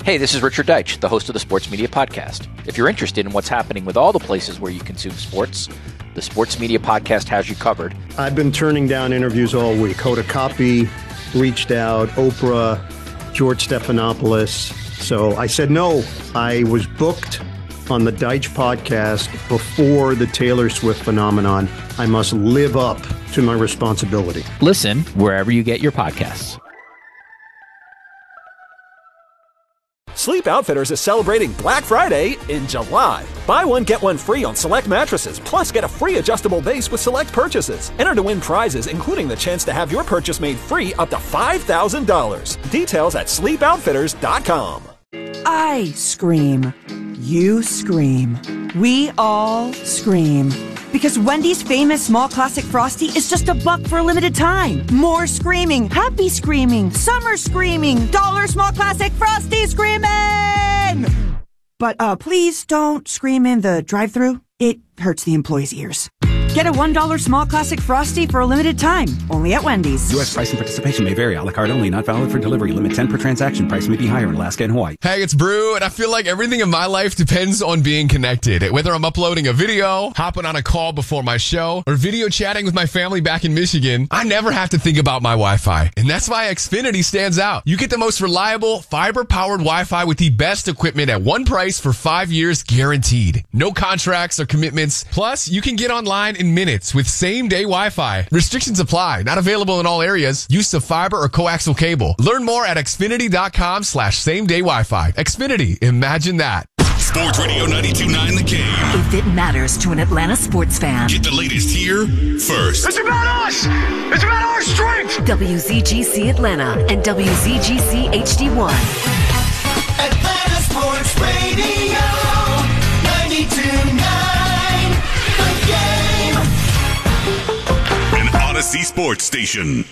Hey, this is Richard Deitch, the host of the Sports Media Podcast. If you're interested in what's happening with all the places where you consume sports, the Sports Media Podcast has you covered. I've been turning down interviews all week. Hoda Kotb reached out, Oprah, George Stephanopoulos. So I said no. I was booked on the Deitch podcast before the Taylor Swift phenomenon. I must live up to my responsibility. Listen wherever you get your podcasts. Sleep Outfitters is celebrating Black Friday in July. Buy one, get one free on select mattresses, plus get a free adjustable base with select purchases. Enter to win prizes, including the chance to have your purchase made free up to $5,000. Details at sleepoutfitters.com. I scream. You scream. We all scream. Because Wendy's famous small classic Frosty is just $1 for a limited time. More screaming, happy screaming, summer screaming, dollar small classic Frosty screaming! But please don't scream in the drive-thru. It hurts the employees' ears. Get a $1 small classic Frosty for a limited time, only at Wendy's. U.S. price and participation may vary. A la carte only, not valid for delivery. Limit 10 per transaction. Price may be higher in Alaska and Hawaii. Hey, it's Brew, and I feel like everything in my life depends on being connected. Whether I'm uploading a video, hopping on a call before my show, or video chatting with my family back in Michigan, I never have to think about my Wi-Fi. And that's why Xfinity stands out. You get the most reliable, fiber-powered Wi-Fi with the best equipment at one price for 5 years guaranteed. No contracts or commitments. Plus, you can get online in minutes with same-day Wi-Fi. Restrictions apply. Not available in all areas. Use of fiber or coaxial cable. Learn more at xfinity.com/same-day Wi-Fi. Xfinity. Imagine that. Sports Radio 92.9 The Game. If it matters to an Atlanta sports fan. Get the latest here first. It's about us! It's about our strength! WZGC Atlanta and WZGC HD1. Atlanta Sports Radio 92.9 The Game. An Odyssey Sports Station.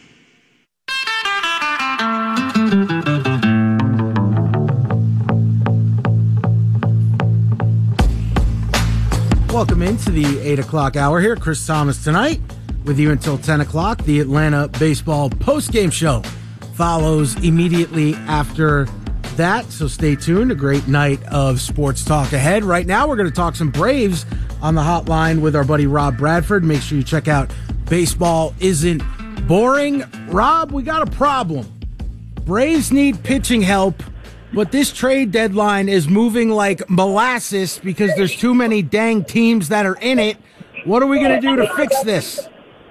Welcome into the 8 o'clock hour here. Chris Thomas tonight with you until 10 o'clock. The Atlanta Baseball postgame show follows immediately after that, so stay tuned. A great night of sports talk ahead. Right now, we're going to talk some Braves on the hotline with our buddy Rob Bradford. Make sure you check out Baseball Isn't Boring. Rob, we got a problem. Braves need pitching help, but this trade deadline is moving like molasses because there's too many dang teams that are in it. What are we going to do to fix this?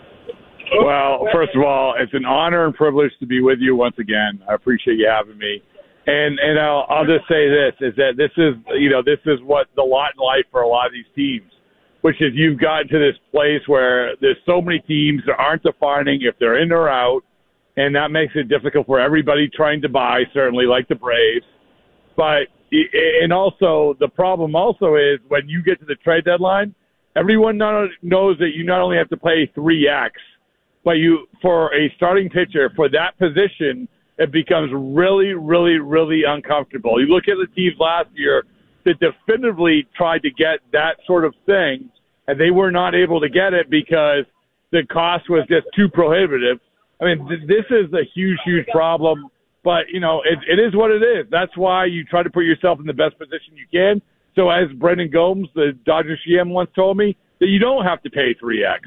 Well, first of all, it's an honor and privilege to be with you once again. I appreciate you having me. And I'll just say this, is that this is what the lot in life for a lot of these teams, which is you've gotten to this place where there's so many teams that aren't defining if they're in or out, and that makes it difficult for everybody trying to buy, certainly like the Braves. But and also the problem also is when you get to the trade deadline, everyone knows that you not only have to pay 3x, but you for a starting pitcher for that position, it becomes really, really, really uncomfortable. You look at the teams last year that definitively tried to get that sort of thing, and they were not able to get it because the cost was just too prohibitive. I mean, this is a huge, huge problem. But, it is what it is. That's why you try to put yourself in the best position you can. So as Brendan Gomes, the Dodgers GM, once told me, that you don't have to pay 3x.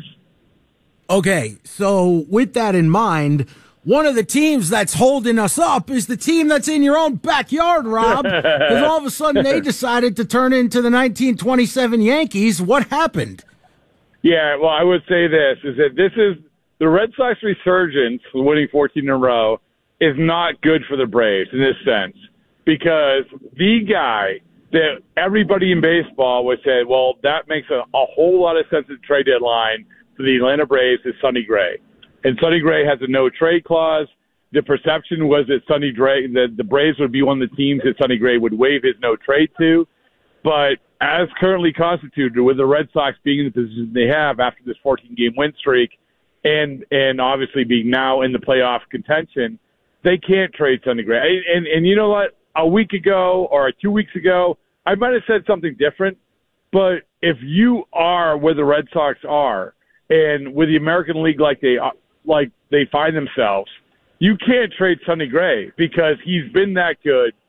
Okay, so with that in mind, one of the teams that's holding us up is the team that's in your own backyard, Rob. Because all of a sudden they decided to turn into the 1927 Yankees. What happened? Yeah, well, I would say this, is that this is the Red Sox resurgence, winning 14 in a row, is not good for the Braves in this sense, because the guy that everybody in baseball would say, well, that makes a whole lot of sense at the trade deadline for the Atlanta Braves is Sonny Gray. And Sonny Gray has a no-trade clause. The perception was that the Braves would be one of the teams that Sonny Gray would waive his no-trade to. But as currently constituted, with the Red Sox being in the position they have after this 14-game win streak and obviously being now in the playoff contention, they can't trade Sonny Gray. And you know what? A week ago or 2 weeks ago, I might have said something different. But if you are where the Red Sox are and with the American League like they find themselves, you can't trade Sonny Gray because he's been that good